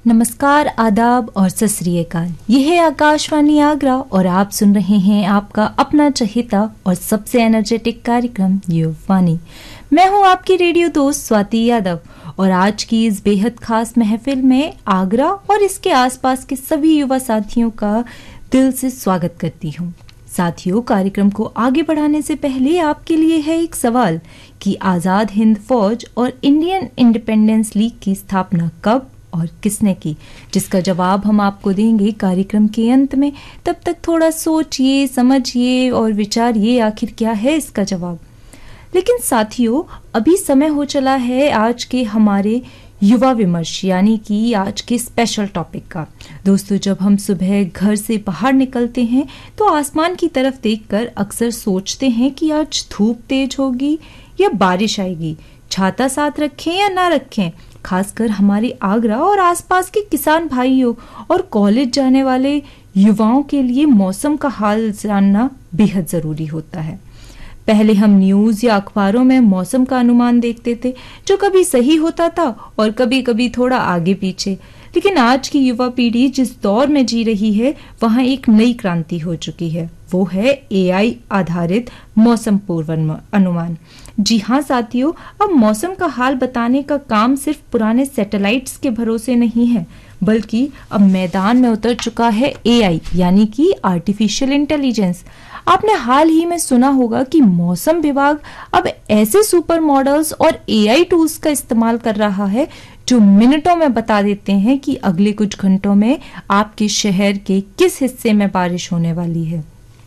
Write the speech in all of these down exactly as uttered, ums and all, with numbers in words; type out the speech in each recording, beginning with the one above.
नमस्कार, आदाब और सत श्री अकाल। ये है आकाशवाणी आगरा और आप सुन रहे हैं आपका अपना चहेता और सबसे एनर्जेटिक कार्यक्रम युववाणी। मैं हूं आपकी रेडियो दोस्त स्वाति यादव और आज की इस बेहद खास महफिल में आगरा और इसके आसपास के सभी युवा साथियों का दिल से स्वागत करती हूं। साथियों, कार्यक्रम को आगे बढ़ाने से पहले आपके लिए है एक सवाल कि आज़ाद हिंद फौज और इंडियन इंडिपेंडेंस लीग की स्थापना कब और किसने की, जिसका जवाब हम आपको देंगे कार्यक्रम के अंत में। तब तक थोड़ा सोचिए, समझिए और विचारिए आखिर क्या है इसका जवाब। लेकिन साथियों, अभी समय हो चला है आज के हमारे युवा विमर्श यानी कि आज के स्पेशल टॉपिक का। दोस्तों, जब हम सुबह घर से बाहर निकलते हैं तो आसमान की तरफ देखकर अक्सर सोचते हैं कि आज धूप तेज होगी या बारिश आएगी, छाता साथ रखें या ना रखें। खासकर हमारे आगरा और आसपास के किसान भाइयों और कॉलेज जाने वाले युवाओं के लिए मौसम का हाल जानना बेहद जरूरी होता है। पहले हम न्यूज़ या अखबारों में मौसम का अनुमान देखते थे, जो कभी सही होता था और कभी कभी थोड़ा आगे पीछे। लेकिन आज की युवा पीढ़ी जिस दौर में जी रही है वहाँ एक नई क्रांति हो चुकी है, वो है ए आई आधारित मौसम पूर्वानुमान। जी हाँ साथियों, अब मौसम का हाल बताने का काम सिर्फ पुराने सैटेलाइट्स के भरोसे नहीं है, बल्कि अब मैदान में उतर चुका है ए आई यानी कि आर्टिफिशियल इंटेलिजेंस। आपने हाल ही में सुना होगा कि मौसम विभाग अब ऐसे सुपर मॉडल्स और ए आई टूल्स का इस्तेमाल कर रहा है जो मिनटों में बता देते हैं कि अगले कुछ घंटों में आपके शहर के किस हिस्से में बारिश होने वाली है।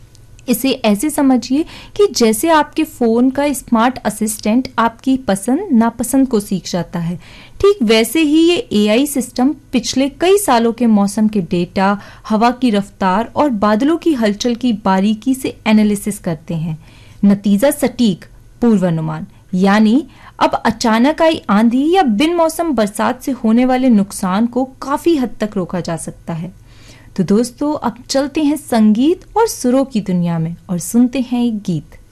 इसे ऐसे समझिए कि जैसे आपके फोन का स्मार्ट असिस्टेंट आपकी पसंद नापसंद को सीख जाता है, ठीक वैसे ही ये ए आई सिस्टम पिछले कई सालों के मौसम के डेटा, हवा की रफ्तार और बादलों की हलचल की बारीकी से एनालिसिस करते हैं। नतीजा सटीक पूर्वानुमान, यानी अब अचानक आई आंधी या बिन मौसम बरसात से होने वाले नुकसान को काफी हद तक रोका जा सकता है। तो दोस्तों, अब चलते हैं संगीत और सुरों की दुनिया में और सुनते हैं एक गीत।